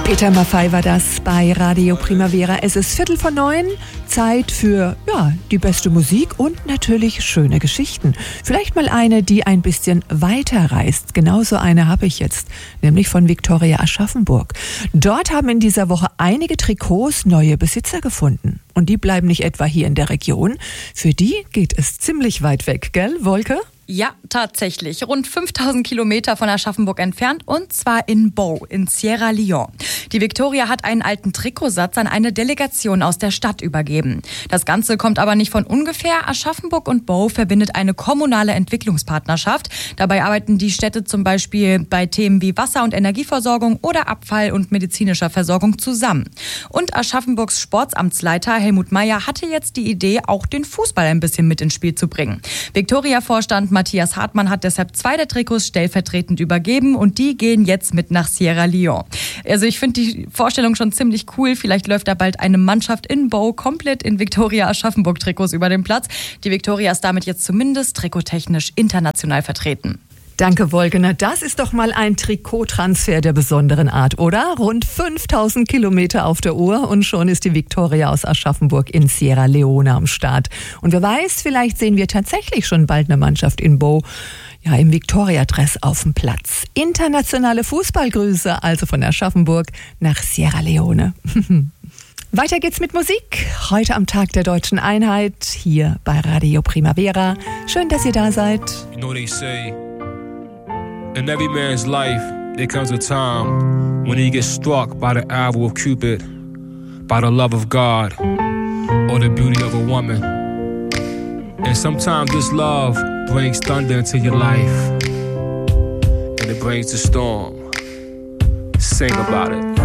Peter Maffay war das bei Radio Primavera. Es ist 8:45, Zeit für die beste Musik und natürlich schöne Geschichten. Vielleicht mal eine, die ein bisschen weiter reist. Genauso eine habe ich jetzt, nämlich von Viktoria Aschaffenburg. Dort haben in dieser Woche einige Trikots neue Besitzer gefunden. Und die bleiben nicht etwa hier in der Region. Für die geht es ziemlich weit weg, gell, Wolke? Ja, tatsächlich. Rund 5000 Kilometer von Aschaffenburg entfernt, und zwar in Bow, in Sierra Leone. Die Viktoria hat einen alten Trikotsatz an eine Delegation aus der Stadt übergeben. Das Ganze kommt aber nicht von ungefähr. Aschaffenburg und Bow verbindet eine kommunale Entwicklungspartnerschaft. Dabei arbeiten die Städte zum Beispiel bei Themen wie Wasser- und Energieversorgung oder Abfall- und medizinischer Versorgung zusammen. Und Aschaffenburgs Sportsamtsleiter Helmut Meyer hatte jetzt die Idee, auch den Fußball ein bisschen mit ins Spiel zu bringen. Viktoria-Vorstand Matthias Hartmann hat deshalb 2 der Trikots stellvertretend übergeben und die gehen jetzt mit nach Sierra Leone. Also ich finde die Vorstellung schon ziemlich cool. Vielleicht läuft da bald eine Mannschaft in Bow komplett in Viktoria Aschaffenburg Trikots über den Platz. Die Viktoria ist damit jetzt zumindest trikottechnisch international vertreten. Danke, Wolke. Das ist doch mal ein Trikottransfer der besonderen Art, oder? Rund 5000 Kilometer auf der Uhr und schon ist die Viktoria aus Aschaffenburg in Sierra Leone am Start. Und wer weiß, vielleicht sehen wir tatsächlich schon bald eine Mannschaft in Bow, im Viktoria-Dress auf dem Platz. Internationale Fußballgrüße, also von Aschaffenburg nach Sierra Leone. Weiter geht's mit Musik. Heute am Tag der Deutschen Einheit, hier bei Radio Primavera. Schön, dass ihr da seid. You know they say, in every man's life, there comes a time when he gets struck by the arrow of Cupid, by the love of God, or the beauty of a woman. And sometimes this love brings thunder into your life, and it brings the storm. Sing about it.